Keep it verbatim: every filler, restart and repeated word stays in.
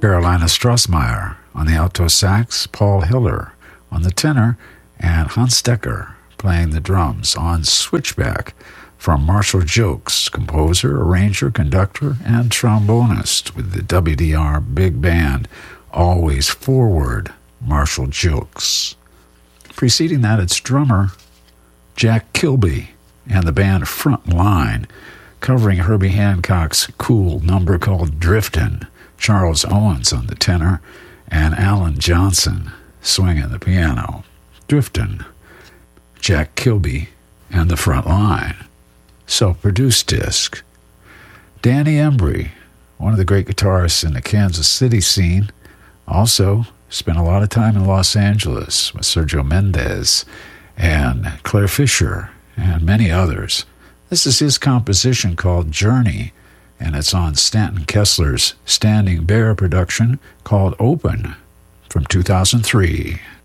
Carolina Strassmeyer. On the alto sax, Paul Hiller. On the tenor, and Hans Decker playing the drums. On switchback, from Marshall Jokes, composer, arranger, conductor, and trombonist with the W D R Big Band. Always forward, Marshall Jokes. Preceding that, it's drummer Jack Kilby and the band Front Line, covering Herbie Hancock's cool number called Driftin'. Charles Owens on the tenor, and Alan Johnson swinging the piano. Driftin', Jack Kilby, and the Front Line. Self-produced disc. Danny Embry, one of the great guitarists in the Kansas City scene, also spent a lot of time in Los Angeles with Sergio Mendes and Claire Fisher and many others. This is his composition called Journey, and it's on Stanton Kessler's Standing Bear production called Open from two thousand three.